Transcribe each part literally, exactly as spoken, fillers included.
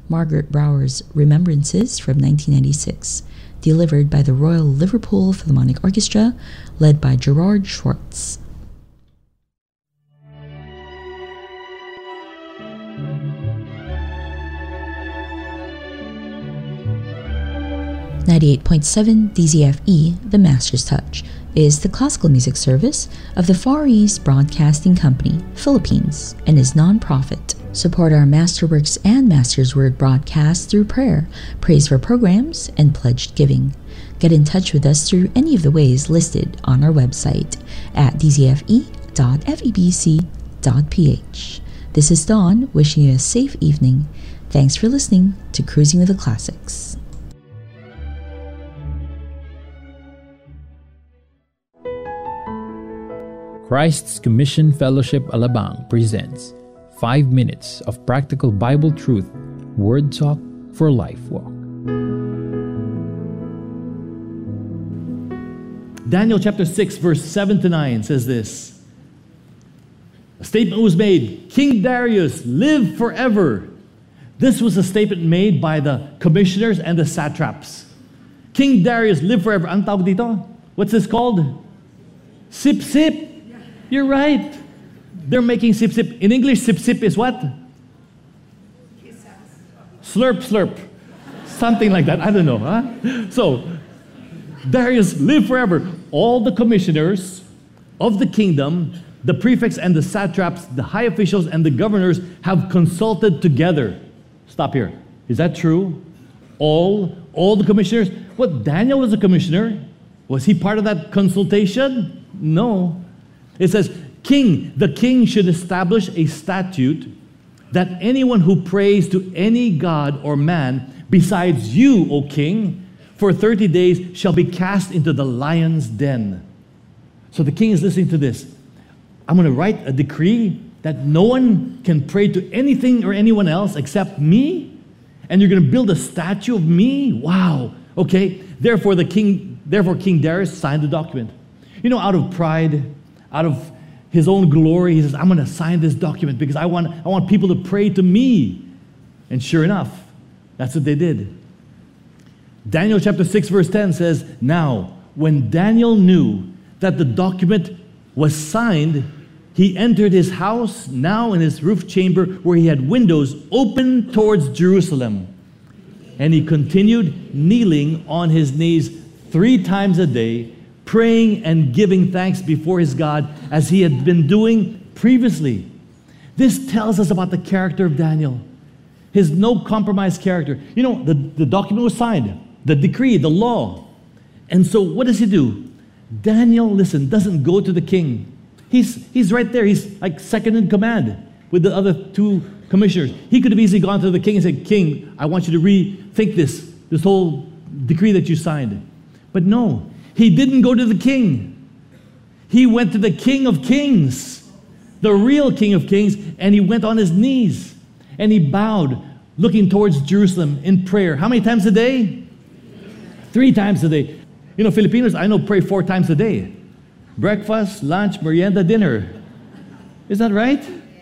Margaret Brower's Remembrances from nineteen ninety-six, delivered by the Royal Liverpool Philharmonic Orchestra, led by Gerard Schwartz. ninety-eight point seven D Z F E, The Master's Touch, is the classical music service of the Far East Broadcasting Company, Philippines, and is non-profit. Support our Masterworks and Master's Word broadcasts through prayer, praise for programs, and pledged giving. Get in touch with us through any of the ways listed on our website at d z f e dot f e b c dot p h. This is Dawn, wishing you a safe evening. Thanks for listening to Cruising with the Classics. Christ's Commission Fellowship Alabang presents five minutes of practical Bible truth, Word Talk for Life Walk. Daniel chapter six, verse seven to nine says this. A statement was made, King Darius, live forever. This was a statement made by the commissioners and the satraps. King Darius, live forever. Ang tawag dito? What's this called? Sip-sip. You're right. They're making sip-sip. In English, sip-sip is what? Slurp-slurp. Something like that. I don't know. Huh? So, Darius, live forever. All the commissioners of the kingdom, the prefects and the satraps, the high officials and the governors have consulted together. Stop here. Is that true? All, all the commissioners? What, Daniel was a commissioner? Was he part of that consultation? No. It says, King, the king should establish a statute that anyone who prays to any god or man besides you, O king, for thirty days shall be cast into the lion's den. So the king is listening to this. I'm going to write a decree that no one can pray to anything or anyone else except me, and you're going to build a statue of me? Wow. Okay. Therefore, the king, therefore King Darius signed the document. You know, out of pride, out of his own glory, he says, I'm going to sign this document because I want, I want people to pray to me. And sure enough, that's what they did. Daniel chapter six, verse ten says, Now, when Daniel knew that the document was signed, he entered his house, now in his roof chamber, where he had windows open towards Jerusalem. And he continued kneeling on his knees three times a day, praying and giving thanks before his God as he had been doing previously. This tells us about the character of Daniel. His no compromise character. You know, the, the document was signed, the decree, the law. And so what does he do? Daniel, listen, doesn't go to the king. He's, he's right there. He's like second in command with the other two commissioners. He could have easily gone to the king and said, King, I want you to rethink this, this whole decree that you signed. But no. He didn't go to the king. He went to the King of Kings, the real King of Kings, and he went on his knees and he bowed, looking towards Jerusalem in prayer. How many times a day? Three times a day. You know, Filipinos, I know, pray four times a day. Breakfast, lunch, merienda, dinner. Is that right?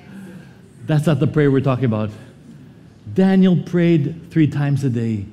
That's not the prayer we're talking about. Daniel prayed three times a day.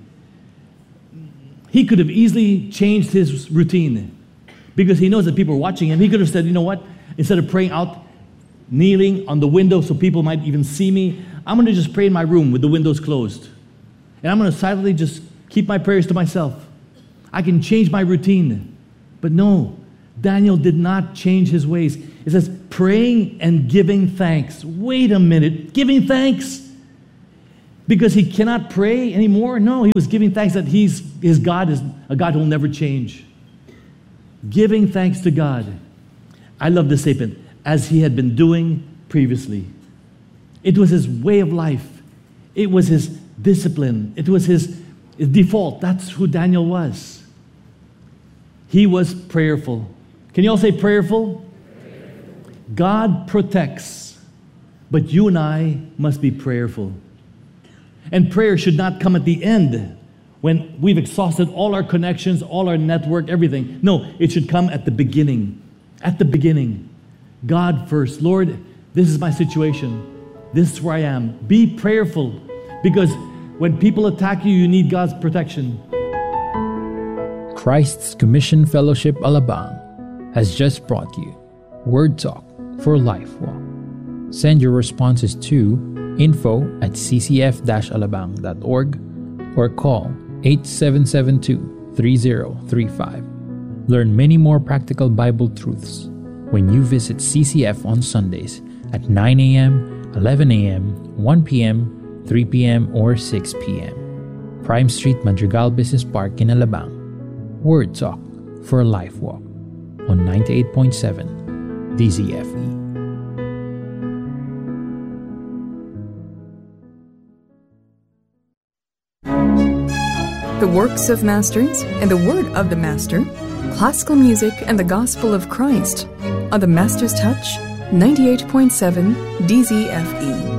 He could have easily changed his routine because he knows that people are watching him. He could have said, you know what? Instead of praying out, kneeling on the window so people might even see me, I'm going to just pray in my room with the windows closed. And I'm going to silently just keep my prayers to myself. I can change my routine. But no, Daniel did not change his ways. It says praying and giving thanks. Wait a minute, giving thanks? Because he cannot pray anymore? No, he was giving thanks that he's, his God is a God who will never change. Giving thanks to God. I love this statement. As he had been doing previously. It was his way of life. It was his discipline. It was his, his default. That's who Daniel was. He was prayerful. Can you all say prayerful? Prayerful. God protects, but you and I must be prayerful. And prayer should not come at the end when we've exhausted all our connections, all our network, everything. No, it should come at the beginning. At the beginning. God first. Lord, this is my situation. This is where I am. Be prayerful. Because When people attack you, you need God's protection. Christ's Commission Fellowship Alabang has just brought you Word Talk for Life Walk. Send your responses to info at c c f dash alabang dot org or call eight seven seven two, three zero three five. Learn many more practical Bible truths when you visit C C F on Sundays at nine a.m., eleven a.m., one p.m., three p.m., or six p.m. Prime Street, Madrigal Business Park in Alabang. Word Talk for Life Walk on ninety-eight point seven D Z F E. The works of masters and the word of the master, classical music and the gospel of Christ on the Master's Touch, ninety-eight point seven D Z F E.